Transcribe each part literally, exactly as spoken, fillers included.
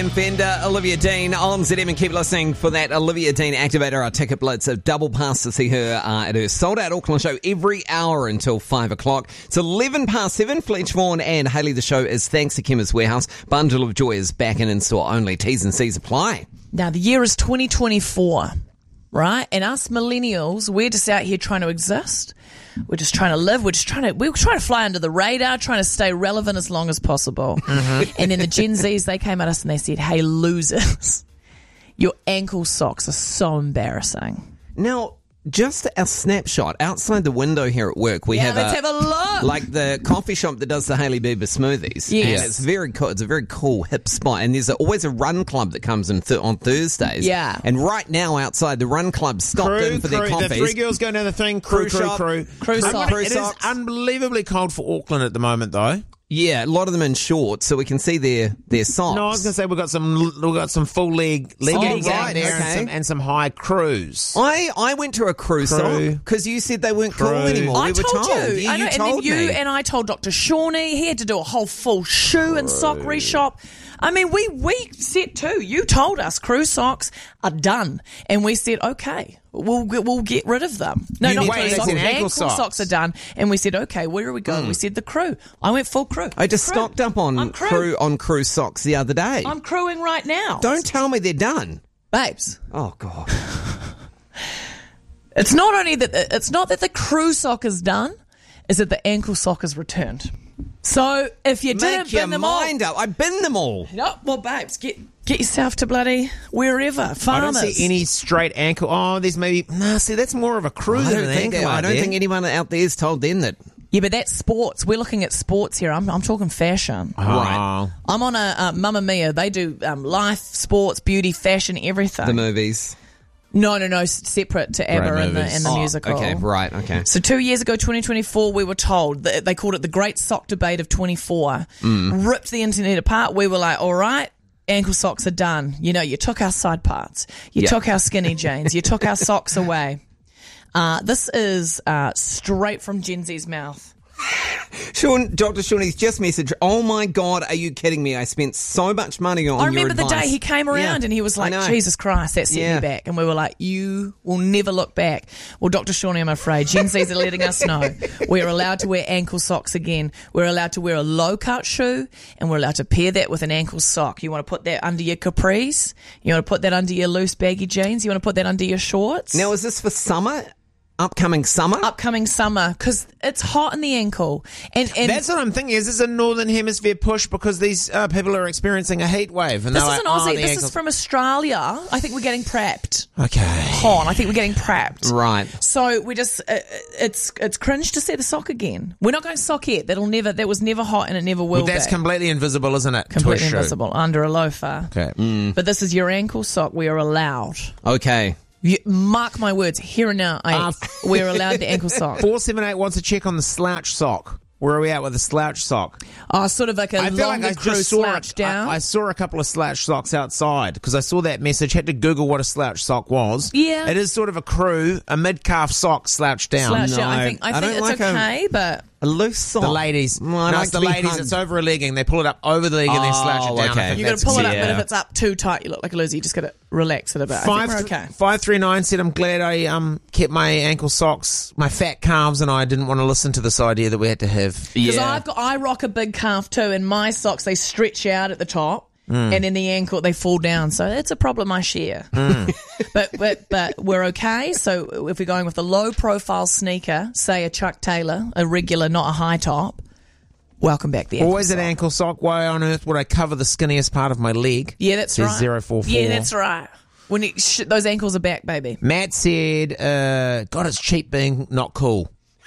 Fender, Olivia Dean on Z M, and keep listening for that Olivia Dean Activator, our ticket blitz, a double pass to see her uh, at her sold-out Auckland show every hour until five o'clock. It's eleven past seven. Fletch Vaughan and Hayley, the show is thanks to Chemist Warehouse. Bundle of Joy is back and in-store only. T's and C's apply. Now, the year is twenty twenty-four, right? And us millennials, we're just out here trying to exist. We're just trying to live. We're just trying to, we're trying to fly under the radar, trying to stay relevant as long as possible. Mm-hmm. And then the Gen Zs, they came at us and they said, hey, losers, your ankle socks are so embarrassing. Now, just a snapshot outside the window here at work. We yeah, have let's a, have a look. Like the coffee shop that does the Hailey Bieber smoothies. Yes. And it's very cool. It's a very cool hip spot. And there's a, always a run club that comes in th- on Thursdays. Yeah. And right now outside the run club stopped Crew, in for crew, their coffees. The three girls going down the thing. Crew, Crew crew, shop, crew. crew I'm socks. gonna- Crew It is socks. unbelievably cold for Auckland at the moment, though. Yeah, a lot of them in shorts, so we can see their their socks. No, I was going to say we've got some we've got some full leg leggings Oh, out right, there okay. and, some, and some high crews. I, I went to a crew, Crew. sock because you said they weren't cool Crew. anymore. I we were told told. you. You, I know, you and told then you me. and I told Doctor Shawnee. He had to do a whole full shoe and sock reshop. I mean, we, we said too. You told us crew socks are done. And we said, okay, we'll we'll get rid of them. No, You not mean- crew wait, socks. that's in Ankle ankle socks. socks. are done. And we said, okay, where are we going? We said the crew. I went full crew. I just Crew. stocked up on I'm crew. crew on crew socks the other day. I'm crewing right now. Don't tell me they're done. Babes. Oh God. It's not only that it's not that the crew sock is done, is that the ankle sock is returned. So if you didn't Make your bin them mind up. I bin them all. all, no, well, babes, get get yourself to bloody wherever I farmers. don't see any straight ankle. Oh, there's maybe. Nah, see, that's more of a crew I than don't an think ankle. I out don't there. think anyone out there's told them that. Yeah, but that's sports. We're looking at sports here. I'm I'm talking fashion. Right. Oh. I'm on a uh, Mamma Mia. They do um, life, sports, beauty, fashion, everything. The movies. no, no, no, s- separate to ABBA Great in the movies. in the Oh, musical. Okay, right, okay. So two years ago, twenty twenty-four, we were told that they called it the Great Sock Debate of twenty-four. Mm. Ripped the internet apart. We were like, all right, ankle socks are done. You know, you took our side parts. You Yeah. took our skinny jeans. You took our socks away. Uh, this is uh, straight from Gen Z's mouth. Sean, Doctor Shawnee's just messaged, oh my God, are you kidding me? I spent so much money on I your remember the advice. day he came around Yeah, and he was I like, know. Jesus Christ, that set Yeah. me back. And we were like, you will never look back. Well, Doctor Shawnee, I'm afraid, Gen Zs are letting us know we're allowed to wear ankle socks again. We're allowed to wear a low-cut shoe and we're allowed to pair that with an ankle sock. You want to put that under your capris? You want to put that under your loose baggy jeans? You want to put that under your shorts? Now, is this for summer? Upcoming summer? Upcoming summer, because it's hot in the ankle. And, and That's what I'm thinking. Is this a northern hemisphere push because these uh, people are experiencing a heat wave? And this they're isn't like, Aussie. oh, the this ankles- is from Australia. I think we're getting prepped. Okay. Hon, I think we're getting prepped. Right. So we just uh, it's it's cringe to see the sock again. We're not going sock yet. That'll never. That was never hot and it never will Well, that's be. completely invisible, isn't it? to a Completely shoe? invisible under a loafer. Okay. But this is your ankle sock. We are allowed. Okay. You, mark my words. Here and now, I, Uh, we're allowed the ankle sock. four seven eight wants to check on the slouch sock. Where are we at with the slouch sock? Oh, sort of like a I feel like longer I crew just saw slouch a, down. I, I saw a couple of slouch socks outside because I saw that message. Had to Google what a slouch sock was. Yeah. it is sort of a crew, a mid calf sock slouched down. slouch No, down. I think I, I think don't it's like a- okay, but A loose sock. The ladies, Mm, I no, like it's the to be ladies. hugged. It's over a legging. They pull it up over the leg and then slouch it Oh, down. I okay. think you got that's to pull it up. yeah. But if it's up too tight, you look like a loser. You just got to relax it a bit. I Five, think we're okay. five three nine said, I'm glad I um kept my ankle socks, my fat calves, and I didn't want to listen to this idea that we had to have. Because Yeah. I've got, I rock a big calf too, and my socks, they stretch out at the top, Mm. and in the ankle they fall down. So it's a problem I share. Mm. but, but but we're okay. So if we're going with a low profile sneaker, say a Chuck Taylor, a regular, not a high top, welcome back the ankle Always an sock. ankle sock. Why on earth would I cover the skinniest part of my leg? Yeah, that's Says right. zero four four. Yeah, that's right. When it, sh- those ankles are back, baby. Matt said, uh, God, it's cheap being not cool.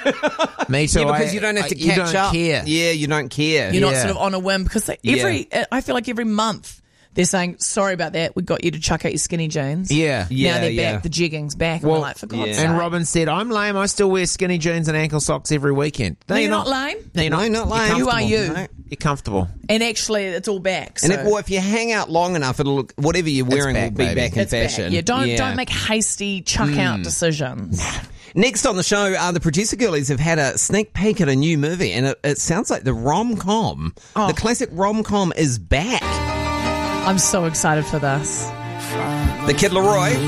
Me too. Yeah, because I- you don't have to I- you catch don't up. care. Yeah, you don't care. You're not Yeah. sort of on a whim because they, every. I feel like every month they're saying, "Sorry about that. We got you to chuck out your skinny jeans." Yeah. Yeah, now they're yeah. back. The jigging's back. And Well, we're like, for God's yeah. sake. And Robin said, I'm lame. I still wear skinny jeans and ankle socks every weekend. No, you're not lame. No, you're No, not. not You're lame. You are comfortable. you. No. You're comfortable. And actually, it's all back. So And if, well, if you hang out long enough, it'll look, whatever you're wearing back, will be baby. back in it's back. fashion. Yeah, don't Yeah. don't make hasty chuck out decisions. Next on the show, uh, the producer girlies have had a sneak peek at a new movie, and it, it sounds like the rom-com, Oh. the classic rom-com is back. I'm so excited for this. The Kid Laroi.